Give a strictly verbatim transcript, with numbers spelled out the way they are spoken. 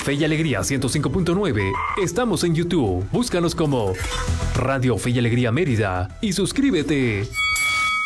Fe y Alegría ciento cinco punto nueve. Estamos en YouTube. Búscanos como Radio Fe y Alegría Mérida y suscríbete.